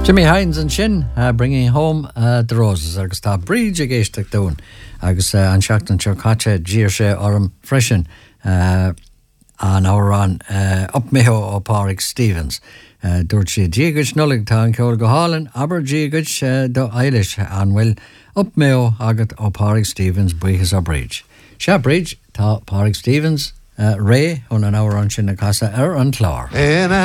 Jimmy Hines and Shin bringing home the roses agus tá bríd a géisteach dún agus an seachtain seocaite dír sé orm freisin an árán upmétho ó Pádraig Stevens. Dúirt sé díogaid nullig tá an ceol go hálan, aber díogaid do Eilish an bhfuil upmétho agat ó Pádraig Stevens buchas á bríd. Se bríd tá Pádraig Stevens ré ón an árán sin na casa an chlár.